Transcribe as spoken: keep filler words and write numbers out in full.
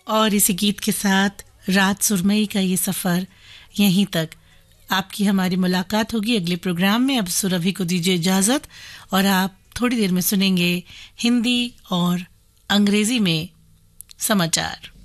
और इसी गीत के साथ रात सुरमई का ये सफ़र यहीं तक। आपकी हमारी मुलाकात होगी अगले प्रोग्राम में। अब सुरभि को दीजिए इजाज़त और आप थोड़ी देर में सुनेंगे हिंदी और अंग्रेजी में समाचार।